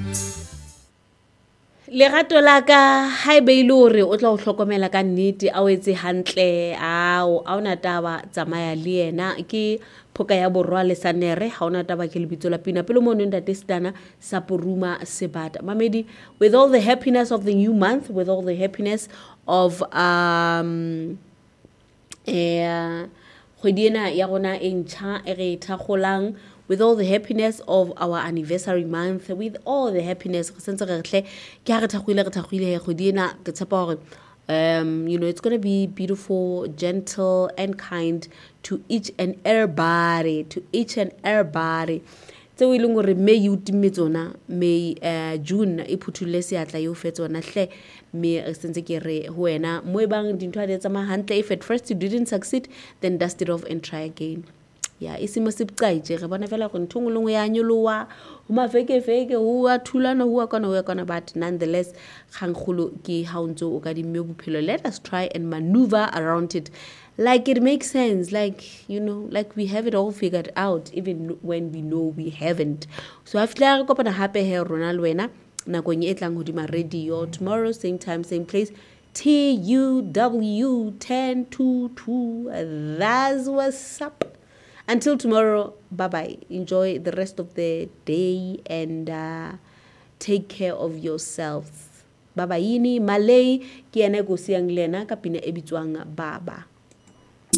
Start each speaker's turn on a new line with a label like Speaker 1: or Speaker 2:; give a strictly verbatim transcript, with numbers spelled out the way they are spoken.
Speaker 1: Lerato la ka ha ebe ile hore o tla o hlokomela ka nnete a o etse hantle ao a ona taba tsamaya le yena ke phoka ya borwa le sanere ha ona taba ke lebitso la pina pele mo ntate Stana sa Puruma Sebata mamedi with all the happiness of the new month, with all the happiness of um eh kgwedi ena ya rona e ntjha e re thakgolang, with all the happiness of our anniversary month, with all the happiness since re tle ke ha re thakgile re thakgile kgwedi ena ke tshepa hore um you know it's going to be beautiful, gentle and kind to each and everybody, to each and everybody. Tse o ileng gore May o timme tsona, May uh, June e phuthulle seatla yo fe tsona hle me re sentse ke re ho wena mo e bang dintho a di tsamaya hantle, if at first you didn't succeed then dust it off and try again. Yeah, isimo sibcaije re bona fela go nthong lengwe ya nyolowa ho mafeke feke ho a thulana ho a kona ho a kona, but nonetheless khangkhulu ke ha ntso o ka di mme bophelo. Let us try and maneuver around it like it makes sense, like you know, like we have it all figured out even when we know we haven't. So after re kopana hape he rona le wena nakong e tlang hodima radio tomorrow same time same place, T U W ten twenty-two. That's what's up. Until tomorrow, bye bye. Enjoy the rest of the day and uh, take care of yourselves. Bye bye. Ini Malay ki ene go siang lena kapina ebitswang baba.